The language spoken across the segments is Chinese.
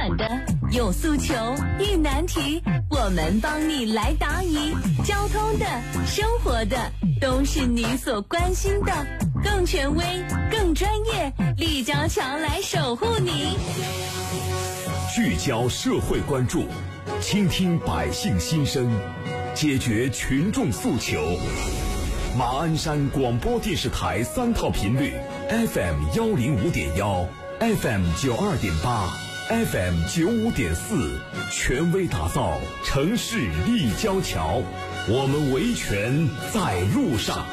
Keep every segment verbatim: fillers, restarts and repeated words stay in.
短的，有诉求遇难题，我们帮你来答疑。交通的、生活的，都是你所关心的，更权威、更专业，立交桥来守护你。 聚焦社会关注，倾听百姓心声，解决群众诉求。马鞍山广播电视台三套频率 F M 幺零五点幺 ，F M 九二点八 ，F M 九五点四，权威打造城市立交桥，我们维权在路上。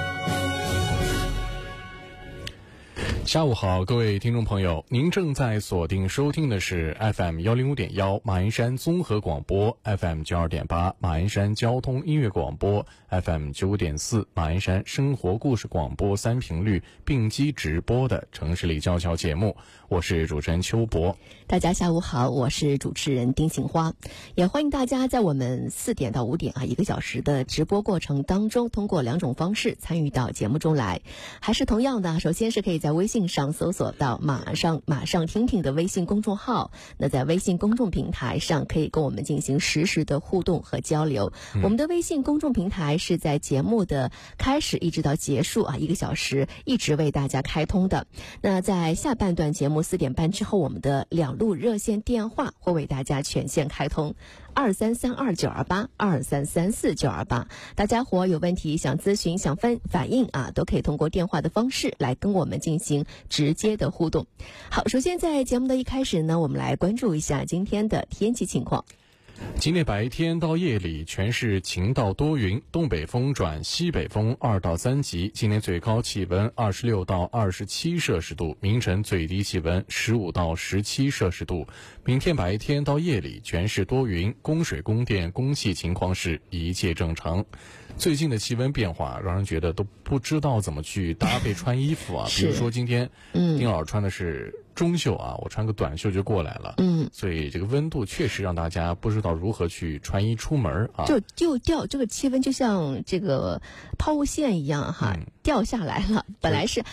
下午好，各位听众朋友，您正在锁定收听的是 F M 幺零五点幺马鞍山综合广播 ，F M 九二点八马鞍山交通音乐广播 ，F M 九五点四马鞍山生活故事广播三频率并机直播的城市立交桥节目，我是主持人邱博。 大家下午好，我是主持人丁杏花，也欢迎大家在我们四点到五点啊一个小时的直播过程当中，通过两种方式参与到节目中来，还是同样的，首先是可以在微信上搜索到马上马上听听的微信公众号，那在微信公众平台上可以跟我们进行实时的互动和交流。嗯、我们的微信公众平台是在节目的开始一直到结束啊一个小时一直为大家开通的。那在下半段节目四点半之后，我们的两路热线电话会为大家全线开通，二三三二九二八二三三四九二八，大家伙有问题想咨询想分反映啊，都可以通过电话的方式来跟我们进行直接的互动。好，首先在节目的一开始呢，我们来关注一下今天的天气情况。 今天白天到夜里全是晴到多云，东北风转西北风二到三级。今天最高气温二十六到二十七摄氏度，明晨最低气温十五到十七摄氏度。明天白天到夜里全是多云，供水供电供气情况是一切正常。最近的气温变化让人觉得都不知道怎么去搭配穿衣服啊。比如说今天丁老师穿的是中袖啊，我穿个短袖就过来了。嗯，所以这个温度确实让大家不知道如何去穿衣出门啊。 就就掉这个气温就像这个抛物线一样哈，嗯、掉下来了。本来是